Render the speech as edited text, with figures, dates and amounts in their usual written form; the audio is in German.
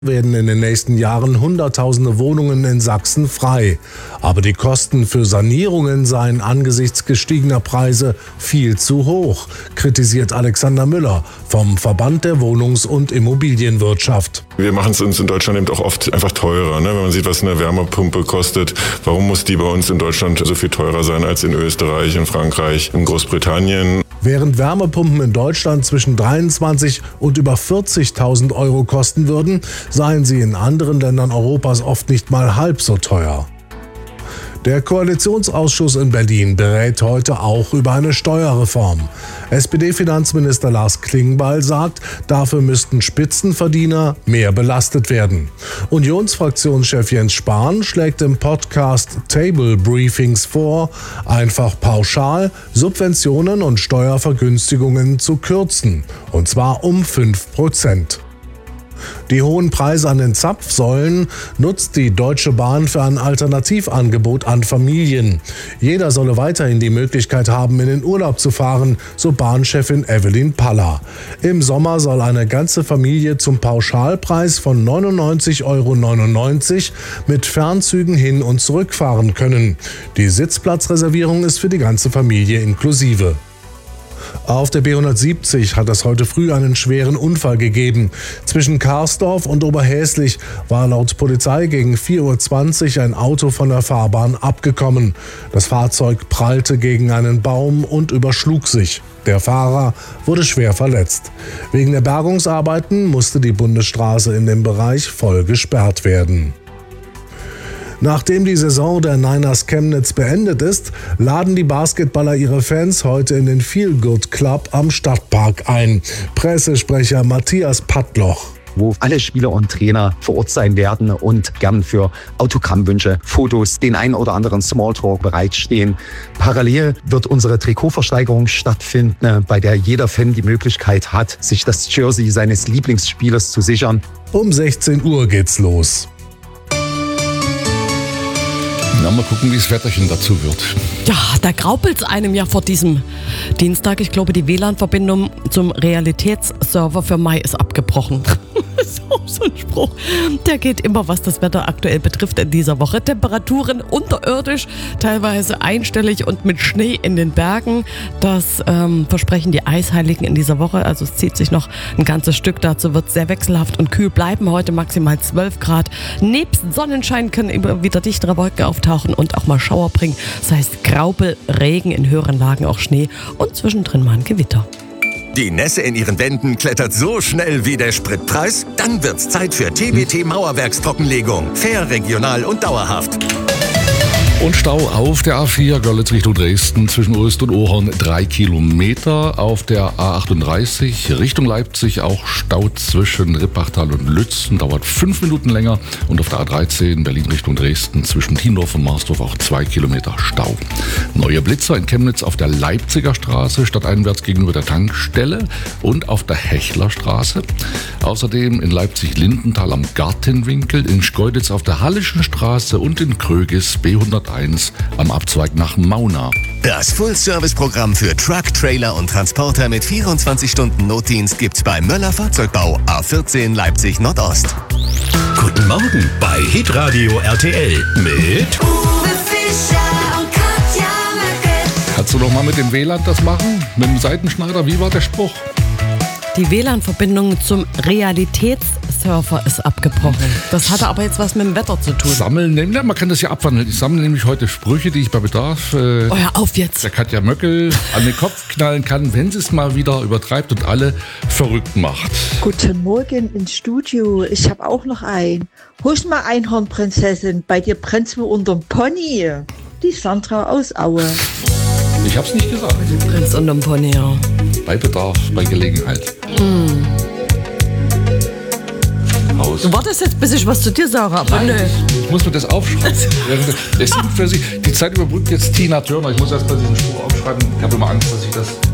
werden in den nächsten Jahren Hunderttausende Wohnungen in Sachsen frei. Aber die Kosten für Sanierungen seien angesichts gestiegener Preise viel zu hoch, kritisiert Alexander Müller vom Verband der Wohnungs- und Immobilienwirtschaft. Wir machen es uns in Deutschland eben auch oft einfach teurer. Wenn man sieht, was eine Wärmepumpe kostet, warum muss die bei uns in Deutschland so viel teurer sein als in Österreich, in Frankreich, in Großbritannien? Während Wärmepumpen in Deutschland zwischen 23 und über 40.000 Euro kosten würden, seien sie in anderen Ländern Europas oft nicht mal halb so teuer. Der Koalitionsausschuss in Berlin berät heute auch über eine Steuerreform. SPD-Finanzminister Lars Klingbeil sagt, dafür müssten Spitzenverdiener mehr belastet werden. Unionsfraktionschef Jens Spahn schlägt im Podcast Table Briefings vor, einfach pauschal Subventionen und Steuervergünstigungen zu kürzen, und zwar um 5%. Die hohen Preise an den Zapfsäulen nutzt die Deutsche Bahn für ein Alternativangebot an Familien. Jeder solle weiterhin die Möglichkeit haben, in den Urlaub zu fahren, so Bahnchefin Evelyn Paller. Im Sommer soll eine ganze Familie zum Pauschalpreis von 99,99 € mit Fernzügen hin und zurück fahren können. Die Sitzplatzreservierung ist für die ganze Familie inklusive. Auf der B170 hat es heute früh einen schweren Unfall gegeben. Zwischen Karsdorf und Oberhäslich war laut Polizei gegen 4:20 Uhr ein Auto von der Fahrbahn abgekommen. Das Fahrzeug prallte gegen einen Baum und überschlug sich. Der Fahrer wurde schwer verletzt. Wegen der Bergungsarbeiten musste die Bundesstraße in dem Bereich voll gesperrt werden. Nachdem die Saison der Niners Chemnitz beendet ist, laden die Basketballer ihre Fans heute in den Feel Good Club am Stadtpark ein. Pressesprecher Matthias Pattloch. Wo alle Spieler und Trainer vor Ort sein werden und gern für Autogrammwünsche, Fotos, den einen oder anderen Smalltalk bereitstehen. Parallel wird unsere Trikotversteigerung stattfinden, bei der jeder Fan die Möglichkeit hat, sich das Jersey seines Lieblingsspielers zu sichern. Um 16 Uhr geht's los. Na, mal gucken, wie das Wetterchen dazu wird. Ja, da graupelt's einem ja vor diesem Dienstag. Ich glaube, die WLAN-Verbindung zum Realitätsserver für Mai ist abgebrochen. So ein Spruch. Der geht immer, was das Wetter aktuell betrifft in dieser Woche. Temperaturen unterirdisch, teilweise einstellig und mit Schnee in den Bergen. Das versprechen die Eisheiligen in dieser Woche. Also es zieht sich noch ein ganzes Stück. Dazu wird es sehr wechselhaft und kühl bleiben. Heute maximal 12 Grad. Nebst Sonnenschein können immer wieder dichtere Wolken auftauchen und auch mal Schauer bringen. Das heißt Graupel, Regen, in höheren Lagen auch Schnee und zwischendrin mal ein Gewitter. Die Nässe in ihren Wänden klettert so schnell wie der Spritpreis? Dann wird's Zeit für TBT Mauerwerkstrockenlegung. Fair, regional und dauerhaft. Und Stau auf der A4 Görlitz Richtung Dresden zwischen Oest und Ohorn 3 Kilometer. Auf der A38 Richtung Leipzig auch Stau zwischen Rippachtal und Lützen. Dauert 5 Minuten länger. Und auf der A13 Berlin Richtung Dresden zwischen Tiendorf und Marsdorf auch 2 Kilometer Stau. Neue Blitzer in Chemnitz auf der Leipziger Straße stadteinwärts gegenüber der Tankstelle und auf der Hechlerstraße. Außerdem in Leipzig-Lindenthal am Gartenwinkel, in Schkeuditz auf der Hallischen Straße und in Krögis B101 am Abzweig nach Mauna. Das Full-Service-Programm für Truck, Trailer und Transporter mit 24 Stunden Notdienst gibt's bei Möller Fahrzeugbau A14 Leipzig Nordost. Guten Morgen bei Hitradio RTL mit Uwe Fischer und Katja Möcke. Kannst du noch mal mit dem WLAN das machen? Mit dem Seitenschneider? Wie war der Spruch? Die WLAN-Verbindung zum Realitätsserver ist abgebrochen. Das hatte aber jetzt was mit dem Wetter zu tun. Sammeln, man kann das ja abwandeln. Ich sammle nämlich heute Sprüche, die ich bei Bedarf Hör auf jetzt. der Katja Möckel an den Kopf knallen kann, wenn sie es mal wieder übertreibt und alle verrückt macht. Guten Morgen ins Studio. Ich habe auch noch einen. Husch mal, Einhornprinzessin, bei dir brennt's mir unterm Pony. Die Sandra aus Aue. Ich hab's nicht gesagt. Prinz und Pony, ja. Bei Bedarf, bei Gelegenheit. Aus. Du wartest jetzt, bis ich was zu dir sage, aber Nein, nö. ich muss mir das aufschreiben. Es sind für Sie, die Zeit überbrückt jetzt Tina Turner. Ich muss erst mal diesen Spruch aufschreiben. Ich habe immer Angst, dass ich das